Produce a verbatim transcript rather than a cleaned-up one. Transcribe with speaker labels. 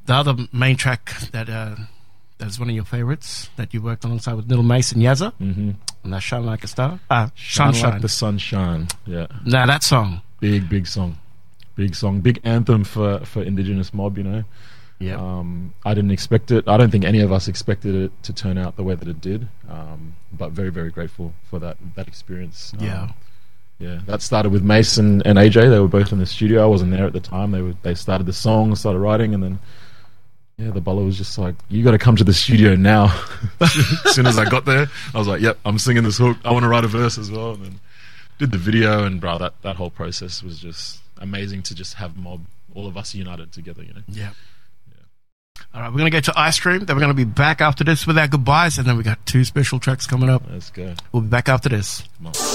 Speaker 1: the other main track that uh, that's one of your favorites that you worked alongside with Little Mace and Yazza,
Speaker 2: mm-hmm.
Speaker 1: and that's Shine Like a Star. Ah,
Speaker 2: Shine
Speaker 1: Sunshine.
Speaker 2: Like the Sunshine. Yeah.
Speaker 1: Now that song,
Speaker 2: big, big song, big song, big anthem for for Indigenous mob. You know.
Speaker 1: Yeah.
Speaker 2: Um, I didn't expect it. I don't think any of us expected it to turn out the way that it did. Um, but very, very grateful for that that experience.
Speaker 1: Yeah.
Speaker 2: Um, yeah. That started with Mason and A J. They were both in the studio. I wasn't there at the time. They were they started the song, started writing, and then yeah, the Bulla was just like, "You got to come to the studio now." As soon as I got there, I was like, "Yep, I'm singing this hook. I want to write a verse as well." And then did the video, and bro, that that whole process was just amazing to just have mob, all of us united together. You know.
Speaker 1: Yeah. All right, we're going to go to Ice Cream. Then we're going to be back after this with our goodbyes. And then we got two special tracks coming up.
Speaker 2: Let's go.
Speaker 1: We'll be back after this.
Speaker 2: Come on.